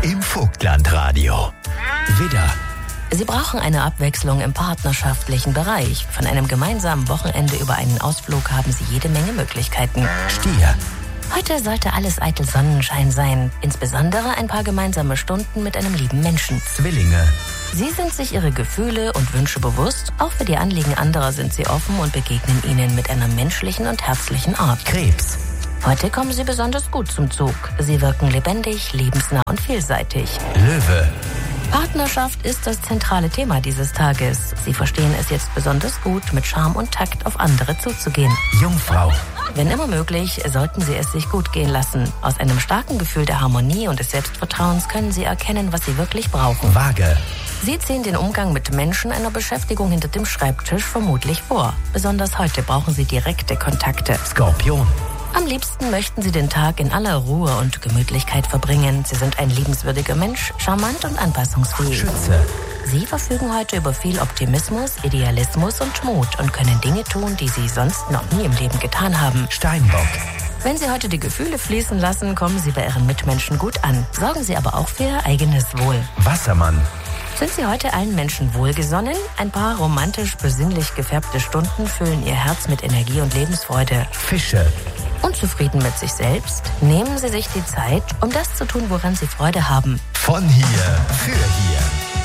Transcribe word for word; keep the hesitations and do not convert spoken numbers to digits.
im Vogtlandradio. Widder. Sie brauchen eine Abwechslung im partnerschaftlichen Bereich. Von einem gemeinsamen Wochenende über einen Ausflug haben Sie jede Menge Möglichkeiten. Stier. Heute sollte alles eitel Sonnenschein sein. Insbesondere ein paar gemeinsame Stunden mit einem lieben Menschen. Zwillinge. Sie sind sich ihre Gefühle und Wünsche bewusst. Auch für die Anliegen anderer sind sie offen und begegnen ihnen mit einer menschlichen und herzlichen Art. Krebs. Heute kommen sie besonders gut zum Zug. Sie wirken lebendig, lebensnah und vielseitig. Löwe. Partnerschaft ist das zentrale Thema dieses Tages. Sie verstehen es jetzt besonders gut, mit Charme und Takt auf andere zuzugehen. Jungfrau. Wenn immer möglich, sollten Sie es sich gut gehen lassen. Aus einem starken Gefühl der Harmonie und des Selbstvertrauens können Sie erkennen, was Sie wirklich brauchen. Waage. Sie ziehen den Umgang mit Menschen einer Beschäftigung hinter dem Schreibtisch vermutlich vor. Besonders heute brauchen Sie direkte Kontakte. Skorpion. Am liebsten möchten Sie den Tag in aller Ruhe und Gemütlichkeit verbringen. Sie sind ein liebenswürdiger Mensch, charmant und anpassungsfähig. Schütze. Sie verfügen heute über viel Optimismus, Idealismus und Mut und können Dinge tun, die Sie sonst noch nie im Leben getan haben. Steinbock. Wenn Sie heute die Gefühle fließen lassen, kommen Sie bei Ihren Mitmenschen gut an. Sorgen Sie aber auch für Ihr eigenes Wohl. Wassermann. Sind Sie heute allen Menschen wohlgesonnen? Ein paar romantisch besinnlich gefärbte Stunden füllen Ihr Herz mit Energie und Lebensfreude. Fische. Unzufrieden mit sich selbst? Nehmen Sie sich die Zeit, um das zu tun, woran Sie Freude haben. Von hier für hier.